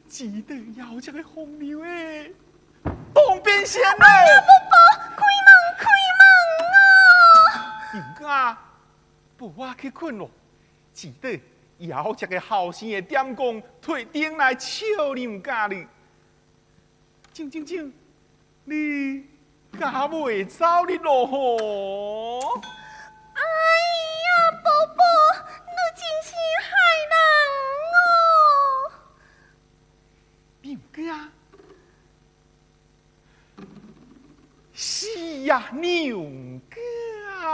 记得要这个风流诶，当变仙嘞！ 宝，开门啊！ 唔啊，不我去困咯。记得要这个后生的点工退顶来笑你家哩。静，你敢袂走你咯吼？ 哎呀，宝宝，你真是害人哦！ 你唔惊？是呀，你唔惊？